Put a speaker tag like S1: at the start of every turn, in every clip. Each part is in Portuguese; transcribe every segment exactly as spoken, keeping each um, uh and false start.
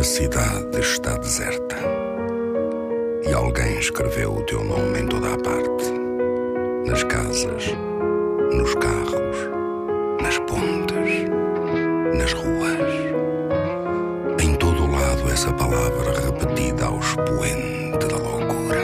S1: A cidade está deserta e alguém escreveu o teu nome em toda a parte. Nas casas, nos carros, nas pontes, nas ruas. Em todo o lado essa palavra repetida ao expoente da loucura.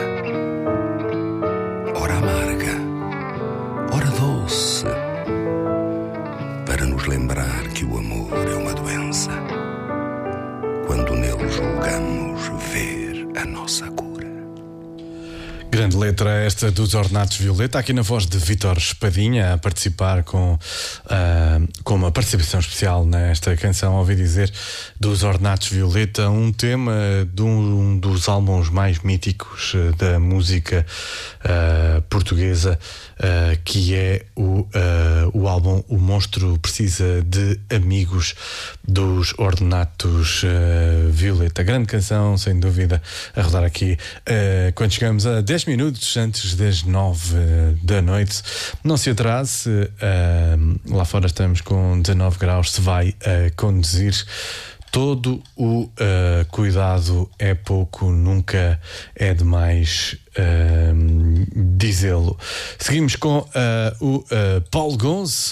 S1: Ora amarga, ora doce, para nos lembrar que o amor é uma doença. Quando nele julgamos ver a nossa cura.
S2: Grande letra esta dos Ornatos Violeta, aqui na voz de Vítor Espadinha, a participar com, uh, com uma participação especial nesta canção. Ouvi dizer dos Ornatos Violeta, um tema de um, um dos álbuns mais míticos uh, da música uh, portuguesa, uh, que é o, uh, o álbum O Monstro Precisa de Amigos, dos Ornatos uh, Violeta. Grande canção, sem dúvida, a rodar aqui uh, quando chegamos a dez minutos antes das nove da noite. Não se atrase, uh, lá fora estamos com dezanove graus. Se vai uh, conduzir, todo o uh, cuidado é pouco, nunca é demais uh, dizê-lo. Seguimos com uh, o uh, Paulo Gonze,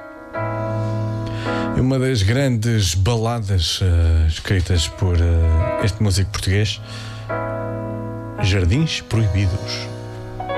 S2: uma das grandes baladas uh, escritas por uh, este músico português, Jardins Proibidos.